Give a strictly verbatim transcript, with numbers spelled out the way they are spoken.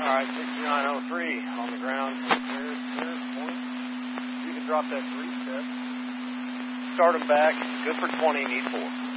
All right, sixty-nine oh three on the ground. Clear, clear, point. You can drop that three step. Start them back. Good for twenty, need four.